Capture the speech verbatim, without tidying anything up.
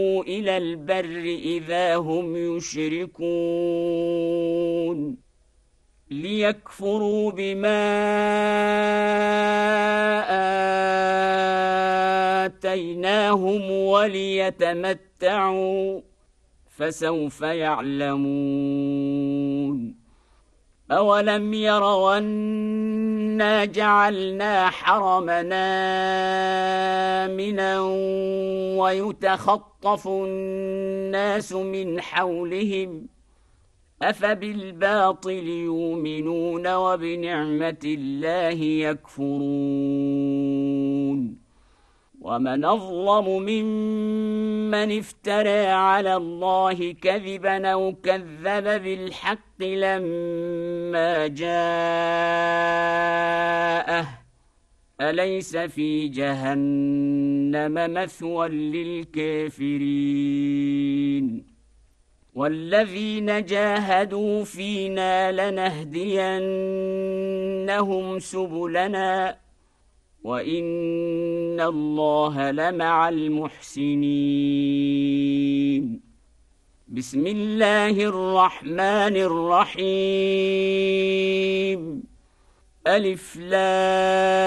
إلى البر إذا هم يشركون ليكفروا بما آتيناهم وليتمتعوا فسوف يعلمون أولم يروا أنا جعلنا حرمنا آمنا ويتخطف الناس من حولهم أفبالباطل يؤمنون وبنعمة الله يكفرون ومن أظلم ممن افترى على الله كذبا أو كذب بالحق لما جاءه أليس في جهنم مثوى للكافرين والذين جاهدوا فينا لنهدينهم سبلنا وإن الله لمع المحسنين بسم الله الرحمن الرحيم ألف لام